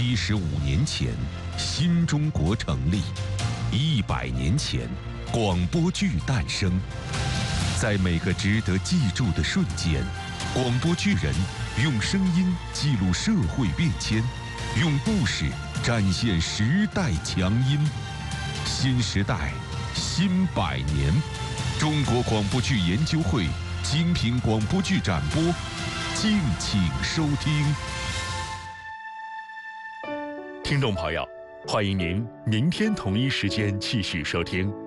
75年前，新中国成立；100年前，广播剧诞生。在每个值得记住的瞬间，广播剧人用声音记录社会变迁，用故事展现时代强音。新时代，新百年。中国广播剧研究会精品广播剧展播，敬请收听。 听众朋友，欢迎您明天同一时间继续收听